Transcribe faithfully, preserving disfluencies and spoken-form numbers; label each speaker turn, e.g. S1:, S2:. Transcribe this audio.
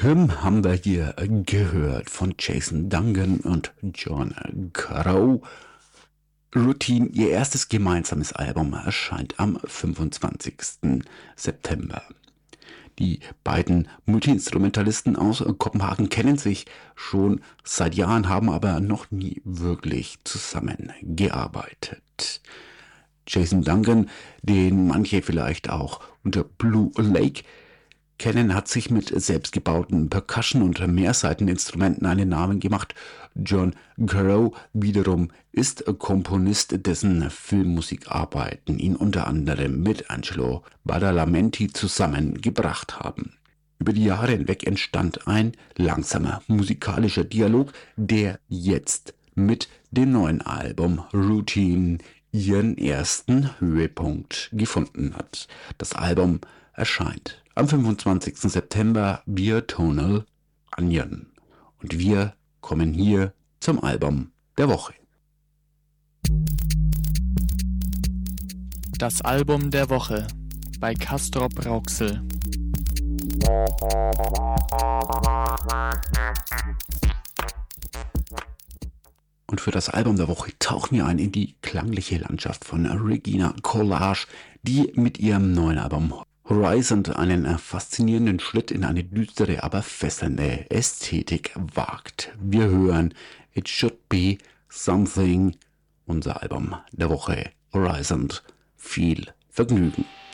S1: Hymn haben wir hier gehört von Jason Duncan und John Crow. Routine, ihr erstes gemeinsames Album, erscheint am fünfundzwanzigsten September. Die beiden Multiinstrumentalisten aus Kopenhagen kennen sich schon seit Jahren, haben aber noch nie wirklich zusammengearbeitet. Jason Duncan, den manche vielleicht auch unter Blue Lake kennen, hat sich mit selbstgebauten Percussion- und Mehrsaiteninstrumenten einen Namen gemacht. John Crow wiederum ist Komponist, dessen Filmmusikarbeiten ihn unter anderem mit Angelo Badalamenti zusammengebracht haben. Über die Jahre hinweg entstand ein langsamer musikalischer Dialog, der jetzt mit dem neuen Album Routine ihren ersten Höhepunkt gefunden hat. Das Album erscheint am fünfundzwanzigsten September via Tonal Onion. Und wir kommen hier zum Album der Woche.
S2: Das Album der Woche bei Castrop Rauxel.
S1: Und für das Album der Woche tauchen wir ein in die klangliche Landschaft von Regina Collage, die mit ihrem neuen Album Horizon einen faszinierenden Schritt in eine düstere, aber fesselnde Ästhetik wagt. Wir hören It Should Be Something, unser Album der Woche Horizon. Viel Vergnügen.